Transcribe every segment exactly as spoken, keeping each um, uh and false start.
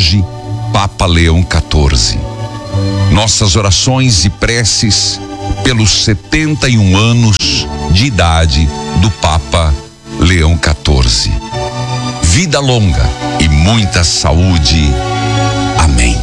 hoje, Papa Leão quatorze. Nossas orações e preces pelos setenta e um anos de idade do Papa Leão quatorze. Vida longa e muita saúde. Amém.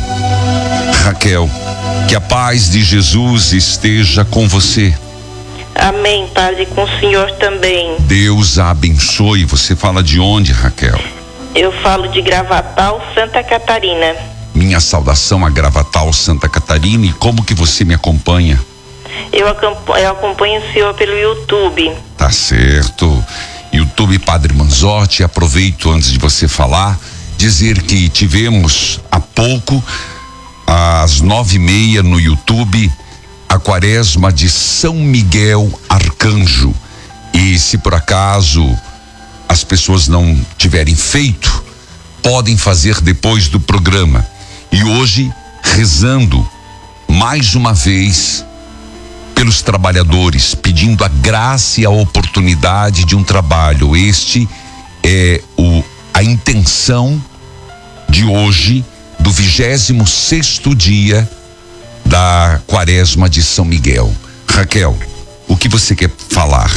Raquel, que a paz de Jesus esteja com você. Amém, Padre, com o senhor também. Deus a abençoe. Você fala de onde, Raquel? Eu falo de Gravatal, Santa Catarina. Minha saudação a Gravatal, Santa Catarina. E como que você me acompanha? Eu acompanho, eu acompanho o senhor pelo YouTube. Tá certo. YouTube Padre Manzotti. Aproveito antes de você falar, dizer que tivemos há pouco, às nove e meia no YouTube, a quaresma de São Miguel Arcanjo. E se por acaso as pessoas não tiverem feito, podem fazer depois do programa. E hoje, rezando mais uma vez pelos trabalhadores, pedindo a graça e a oportunidade de um trabalho. Este é o, a intenção de hoje, do vigésimo sexto dia da quaresma de São Miguel. Raquel, o que você quer falar?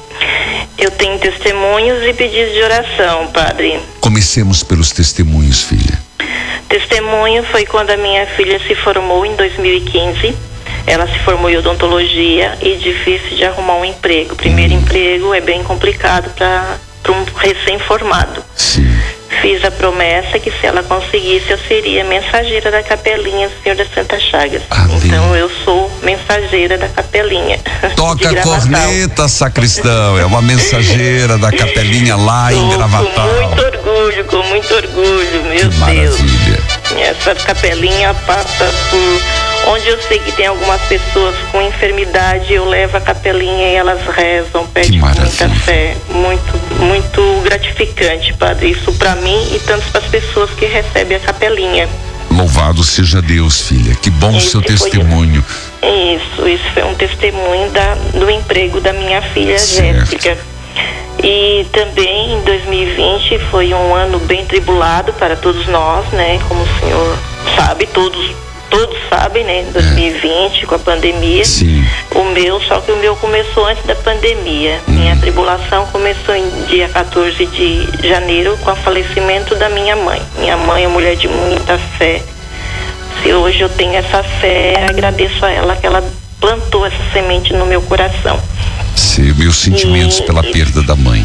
Eu tenho testemunhos e pedidos de oração, Padre. Comecemos pelos testemunhos, filha. Testemunho foi quando a minha filha se formou em dois mil e quinze. Ela se formou em odontologia e difícil de arrumar um emprego. O primeiro hum. emprego é bem complicado para um recém-formado. Sim. Fiz a promessa que se ela conseguisse, eu seria mensageira da capelinha do Senhor das Santas Chagas. Amém. Então eu sou mensageira da capelinha. Toca a corneta, sacristão. É uma mensageira da capelinha lá em Gravatal. Com muito orgulho, com muito orgulho, meu que Deus. Maravilha. Essa capelinha passa por... Onde eu sei que tem algumas pessoas com enfermidade, eu levo a capelinha e elas rezam, pedem com muita fé. Muito, muito gratificante, Padre. Isso para mim e tanto para as pessoas que recebem a capelinha. Louvado seja Deus, filha. Que bom o seu testemunho. Isso, isso foi um testemunho da, do emprego da minha filha Jéssica. E também em dois mil e vinte foi um ano bem tribulado para todos nós, né? Como o senhor sabe, todos Todos sabem, né? Em dois mil e vinte, com a pandemia. Sim. O meu, só que o meu começou antes da pandemia. Hum. Minha tribulação começou em dia quatorze de janeiro, com o falecimento da minha mãe. Minha mãe é mulher de muita fé. Se hoje eu tenho essa fé, agradeço a ela que ela plantou essa semente no meu coração. Sim, meus sentimentos e, pela e... perda da mãe.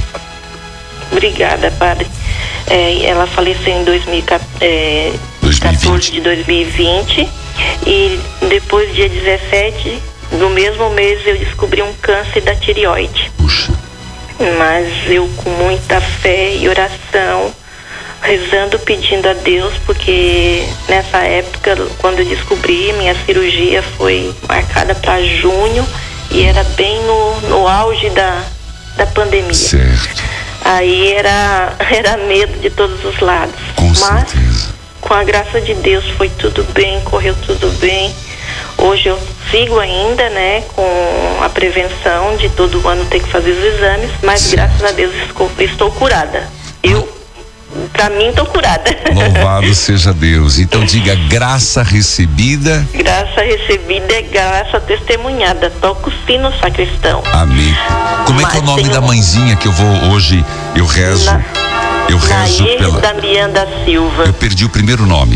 Obrigada, Padre. É, ela faleceu em dois mil e quatorze de dois mil e vinte e depois, dia dezessete do mesmo mês, eu descobri um câncer da tireoide. Puxa. Mas eu, com muita fé e oração, rezando, pedindo a Deus, porque nessa época, quando eu descobri, minha cirurgia foi marcada para junho e era bem no, no auge da, da pandemia. Certo. Aí era, era medo de todos os lados. Com Mas, certeza. Com a graça de Deus, foi tudo bem, correu tudo bem. Hoje eu sigo ainda, né, com a prevenção de todo ano ter que fazer os exames, mas certo. Graças a Deus estou, estou curada. Eu, pra mim, estou curada. Louvado seja Deus. Então diga, graça recebida. Graça recebida é graça testemunhada. Toca o sino, sacristão. Amém. Como é mas que é o nome da um... mãezinha que eu vou hoje, eu rezo? Na... Eu rezo Nair pela... Damian da Silva. Eu perdi o primeiro nome.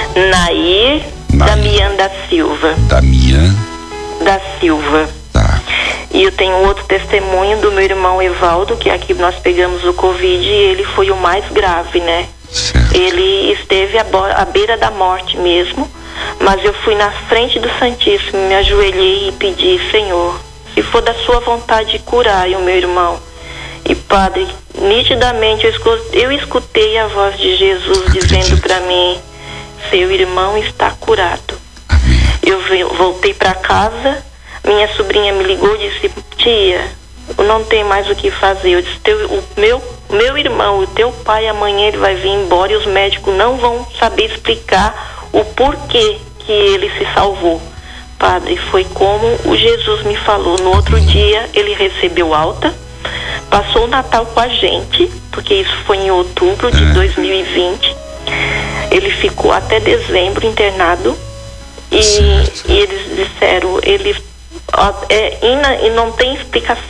Nair, Nair. Damian da Silva. Damian da Silva. Tá. E eu tenho outro testemunho do meu irmão Evaldo, que aqui nós pegamos o Covid e ele foi o mais grave, né? Certo. Ele esteve à, bo- à beira da morte mesmo, mas eu fui na frente do Santíssimo, me ajoelhei e pedi, Senhor, se for da sua vontade, curai o meu irmão. E Padre, nitidamente eu escutei, eu escutei a voz de Jesus Acredito. dizendo para mim, seu irmão está curado. Amém. Eu voltei para casa, minha sobrinha me ligou e disse, tia, eu não tenho mais o que fazer. Eu disse, teu, o meu, meu irmão, o teu pai, amanhã ele vai vir embora e os médicos não vão saber explicar o porquê que ele se salvou. Padre, foi como o Jesus me falou. No outro dia ele recebeu alta, passou o Natal com a gente, porque isso foi em outubro de é. dois mil e vinte. Ele ficou até dezembro internado e, e eles disseram, ele ó, é, e, na, e não tem explicação